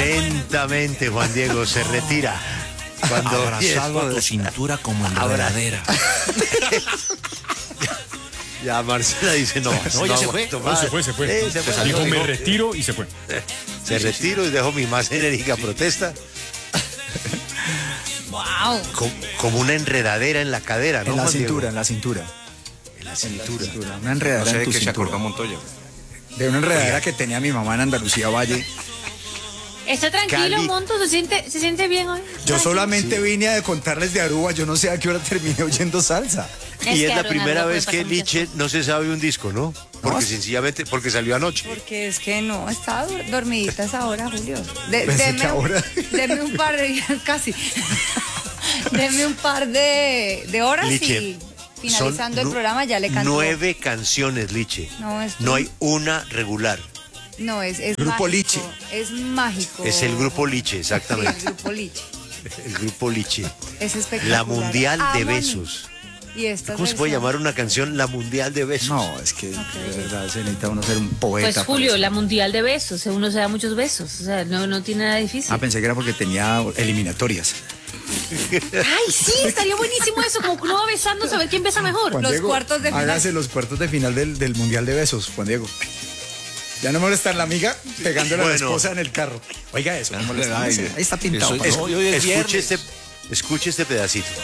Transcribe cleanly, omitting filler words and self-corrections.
Lentamente Juan Diego se retira. Cuando abrazado a tu cintura como enredadera. Ya Marcela dice no, ya se fue. aguanto más. Se fue. Se fue. Dijo, me retiro y se fue. Se retiro y dejo mi más enérgica protesta. Wow. Como una enredadera en la cadera, ¿no? En la Juan Diego? cintura, en la cintura. En la cintura. Una enredadera No sé en de tu qué se cintura. acordó Montoya. De una enredadera que tenía mi mamá en Andalucía Valle. ¿Está tranquilo, Cali. Monto? ¿Se siente bien hoy? Yo solamente vine a contarles de Aruba, yo no sé a qué hora terminé oyendo salsa. Y es la Aruba primera puede vez que pasar muchas Liche no se sabe un disco, ¿no? Porque No. sencillamente, porque salió anoche. Porque es que no, estaba dormidita esa hora, Julio. Pensé que ahora. Deme un par de, casi. Deme un par de horas Liche, y finalizando el son programa ya le canto. 9 canciones, Liche. No, No hay una regular. No, es Grupo mágico, Liche. Es mágico. Es el grupo Liche, Sí, exactamente. el grupo Liche. El grupo Liche. Es espectacular. La Mundial de Amo a mi- Besos. Y esta ¿Cómo se puede llamar una canción La Mundial de Besos? No, es que de verdad se necesita uno ser un poeta. Pues Julio, para la eso. mundial de besos, uno se da muchos besos, o sea, no tiene nada difícil. Pensé que era porque tenía eliminatorias. Ay, sí, estaría buenísimo eso, como que uno va besándose a ver quién besa mejor. Juan Los Diego, cuartos de final. Hágase los cuartos de final del Mundial de Besos, Juan Diego. Ya no molesta la amiga pegándole a la Bueno. esposa en el carro. Oiga eso, no molesta. Ay, Ahí está pintado. eso- para- hoy es Escuche viernes. escuche este pedacito.